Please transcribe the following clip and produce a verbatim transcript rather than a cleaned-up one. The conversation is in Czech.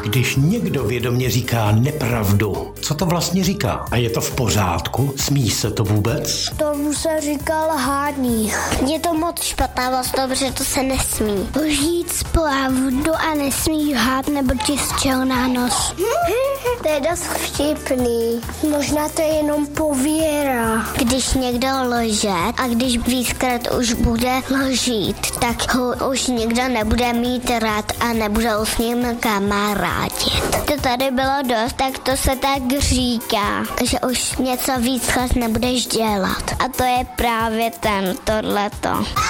když někdo vědomě říká nepravdu, co to vlastně říká? A je to v pořádku? Smí se to vůbec? Tomu se říká lhání. Je to moc špatná vlastně, protože to se nesmí. Říct pravdu a nesmí lhát nebo ti střel na nos. To je dost vtipný. Možná to je jenom pověra. Když někdo lže a když víckrát už bude lžít, tak ho už nikdo nebude mít rád a nebude s ním kamarádit. To tady bylo dost, tak to se tak říká, že už něco víckrát nebudeš dělat. A to je právě ten tohleto.